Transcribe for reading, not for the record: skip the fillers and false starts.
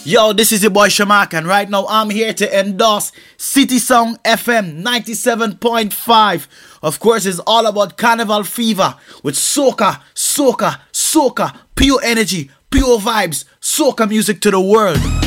Yo, this is your boy Shamak, and right now I'm here to endorse City Song FM 97.5. Of course, it's all about Carnival Fever with soca, soca, soca, pure energy, pure vibes, soca music to the world.